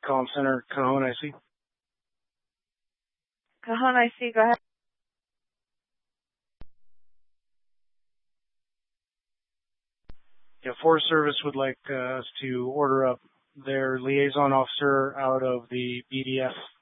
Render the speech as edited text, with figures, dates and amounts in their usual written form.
Comm Center, Cajon, I see. Cajon, I see. Go ahead. Yeah, Forest Service would like us to order up their liaison officer out of the BDF